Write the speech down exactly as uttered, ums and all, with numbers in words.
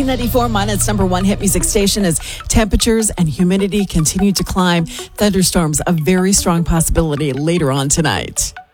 ninety-four, Minot's number one hit music station, as temperatures and humidity continue to climb. Thunderstorms a very strong possibility later on tonight.